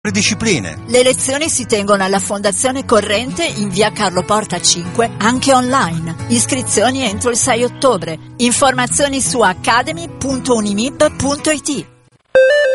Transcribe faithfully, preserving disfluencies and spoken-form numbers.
discipline. Le lezioni si tengono alla Fondazione Corrente in via Carlo Porta cinque, anche online. Iscrizioni entro il sei ottobre. Informazioni su academy punto unimib punto it.